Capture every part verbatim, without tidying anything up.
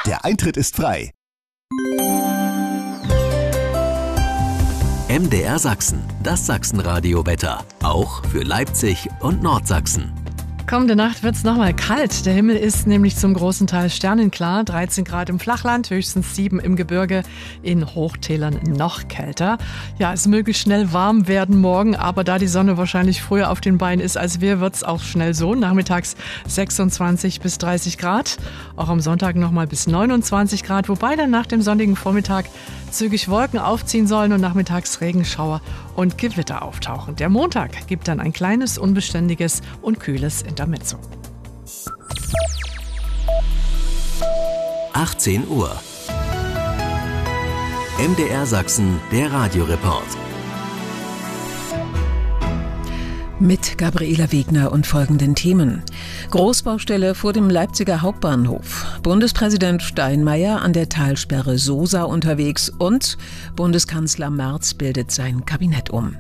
Der Eintritt ist frei. M D R Sachsen, das Sachsenradio-Wetter. Auch für Leipzig und Nordsachsen. Kommende Nacht wird es nochmal kalt. Der Himmel ist nämlich zum großen Teil sternenklar. dreizehn Grad im Flachland, höchstens sieben im Gebirge, in Hochtälern noch kälter. Ja, es möge schnell warm werden morgen, aber da die Sonne wahrscheinlich früher auf den Beinen ist als wir, wird es auch schnell so. Nachmittags sechsundzwanzig bis dreißig Grad. Auch am Sonntag nochmal bis neunundzwanzig Grad, wobei dann nach dem sonnigen Vormittag zügig Wolken aufziehen sollen und nachmittags Regenschauer und Gewitter auftauchen. Der Montag gibt dann ein kleines, unbeständiges und kühles Intermezzo. achtzehn Uhr. M D R Sachsen, der Radioreport. Mit Gabriela Wegner und folgenden Themen. Großbaustelle vor dem Leipziger Hauptbahnhof. Bundespräsident Steinmeier an der Talsperre Sosa unterwegs und Bundeskanzler Merz bildet sein Kabinett um.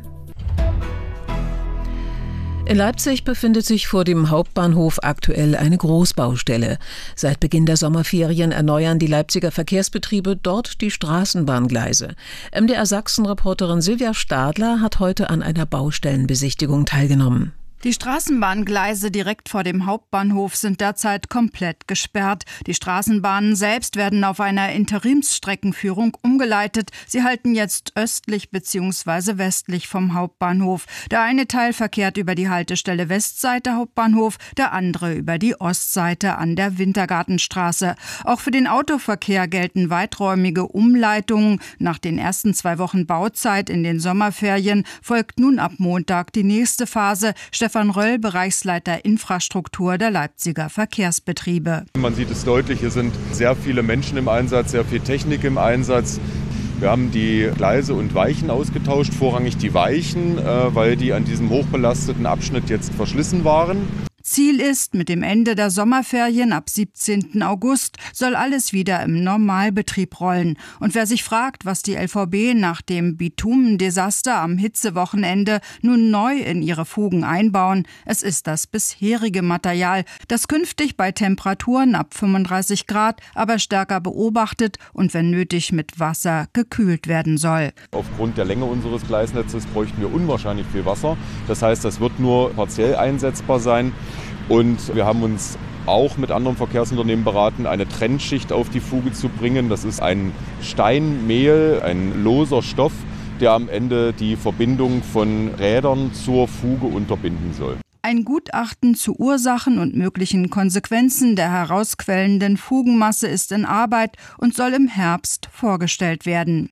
In Leipzig befindet sich vor dem Hauptbahnhof aktuell eine Großbaustelle. Seit Beginn der Sommerferien erneuern die Leipziger Verkehrsbetriebe dort die Straßenbahngleise. M D R Sachsen-Reporterin Silvia Stadler hat heute an einer Baustellenbesichtigung teilgenommen. Die Straßenbahngleise direkt vor dem Hauptbahnhof sind derzeit komplett gesperrt. Die Straßenbahnen selbst werden auf einer Interimsstreckenführung umgeleitet. Sie halten jetzt östlich bzw. westlich vom Hauptbahnhof. Der eine Teil verkehrt über die Haltestelle Westseite Hauptbahnhof, der andere über die Ostseite an der Wintergartenstraße. Auch für den Autoverkehr gelten weiträumige Umleitungen. Nach den ersten zwei Wochen Bauzeit in den Sommerferien folgt nun ab Montag die nächste Phase. Stefan Röll, Bereichsleiter Infrastruktur der Leipziger Verkehrsbetriebe. Man sieht es deutlich, hier sind sehr viele Menschen im Einsatz, sehr viel Technik im Einsatz. Wir haben die Gleise und Weichen ausgetauscht, vorrangig die Weichen, weil die an diesem hochbelasteten Abschnitt jetzt verschlissen waren. Ziel ist, mit dem Ende der Sommerferien ab siebzehnten August soll alles wieder im Normalbetrieb rollen. Und wer sich fragt, was die L V B nach dem Bitumendesaster am Hitzewochenende nun neu in ihre Fugen einbauen, es ist das bisherige Material, das künftig bei Temperaturen ab fünfunddreißig Grad aber stärker beobachtet und wenn nötig mit Wasser gekühlt werden soll. Aufgrund der Länge unseres Gleisnetzes bräuchten wir unwahrscheinlich viel Wasser. Das heißt, das wird nur partiell einsetzbar sein. Und wir haben uns auch mit anderen Verkehrsunternehmen beraten, eine Trennschicht auf die Fuge zu bringen. Das ist ein Steinmehl, ein loser Stoff, der am Ende die Verbindung von Rädern zur Fuge unterbinden soll. Ein Gutachten zu Ursachen und möglichen Konsequenzen der herausquellenden Fugenmasse ist in Arbeit und soll im Herbst vorgestellt werden.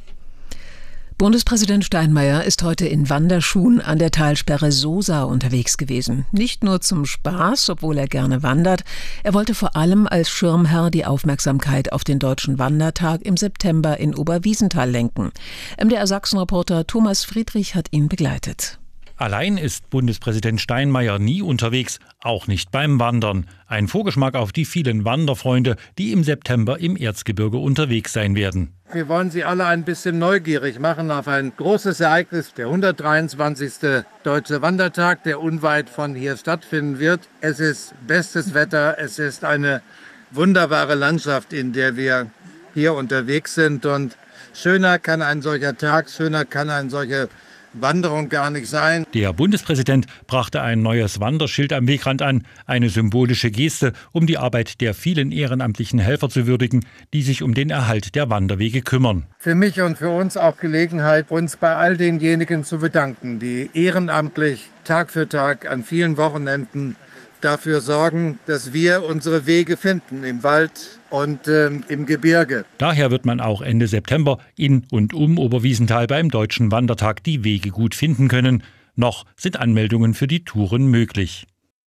Bundespräsident Steinmeier ist heute in Wanderschuhen an der Talsperre Sosa unterwegs gewesen. Nicht nur zum Spaß, obwohl er gerne wandert. Er wollte vor allem als Schirmherr die Aufmerksamkeit auf den Deutschen Wandertag im September in Oberwiesenthal lenken. M D R Sachsen-Reporter Thomas Friedrich hat ihn begleitet. Allein ist Bundespräsident Steinmeier nie unterwegs, auch nicht beim Wandern. Ein Vorgeschmack auf die vielen Wanderfreunde, die im September im Erzgebirge unterwegs sein werden. Wir wollen Sie alle ein bisschen neugierig machen auf ein großes Ereignis, der hundertdreiundzwanzigste Deutsche Wandertag, der unweit von hier stattfinden wird. Es ist bestes Wetter, es ist eine wunderbare Landschaft, in der wir hier unterwegs sind. Und schöner kann ein solcher Tag, schöner kann ein solcher Wanderung gar nicht sein. Der Bundespräsident brachte ein neues Wanderschild am Wegrand an, eine symbolische Geste, um die Arbeit der vielen ehrenamtlichen Helfer zu würdigen, die sich um den Erhalt der Wanderwege kümmern. Für mich und für uns auch Gelegenheit, uns bei all denjenigen zu bedanken, die ehrenamtlich Tag für Tag an vielen Wochenenden dafür sorgen, dass wir unsere Wege finden im Wald und äh, im Gebirge. Daher wird man auch Ende September in und um Oberwiesenthal beim Deutschen Wandertag die Wege gut finden können. Noch sind Anmeldungen für die Touren möglich.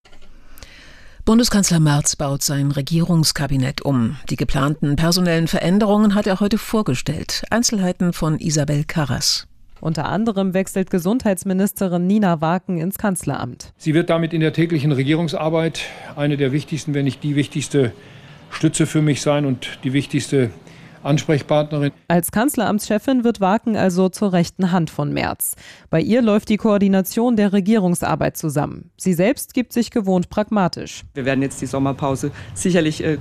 Bundeskanzler Merz baut sein Regierungskabinett um. Die geplanten personellen Veränderungen hat er heute vorgestellt. Einzelheiten von Isabel Karras. Unter anderem wechselt Gesundheitsministerin Nina Waken ins Kanzleramt. Sie wird damit in der täglichen Regierungsarbeit eine der wichtigsten, wenn nicht die wichtigste Stütze für mich sein und die wichtigste Ansprechpartnerin. Als Kanzleramtschefin wird Waken also zur rechten Hand von Merz. Bei ihr läuft die Koordination der Regierungsarbeit zusammen. Sie selbst gibt sich gewohnt pragmatisch. Wir werden jetzt die Sommerpause sicherlich äh,